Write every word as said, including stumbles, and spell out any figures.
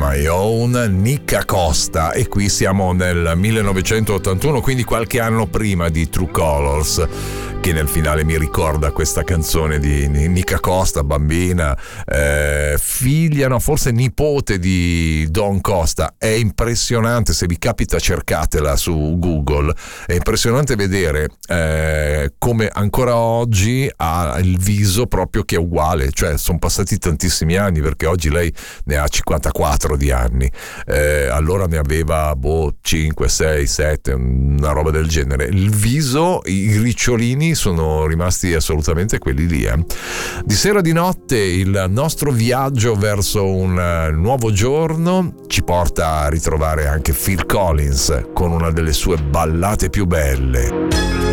My Own, Nicca Costa, e qui siamo nel millenovecentottantuno, quindi qualche anno prima di True Colors, che nel finale mi ricorda questa canzone di Nicca Costa, bambina, eh, figlia, no, forse nipote di Don Costa. È impressionante, se vi capita cercatela su Google, è impressionante vedere eh, come ancora oggi ha il viso proprio che è uguale, cioè sono passati tantissimi anni, perché oggi lei ne ha cinquantaquattro di anni, eh, allora ne aveva boh, cinque, sei, sette, una roba del genere. Il viso, i ricciolini sono rimasti assolutamente quelli lì. Eh. Di sera di notte il nostro viaggio verso un uh, nuovo giorno ci porta a ritrovare anche Phil Collins con una delle sue ballate più belle.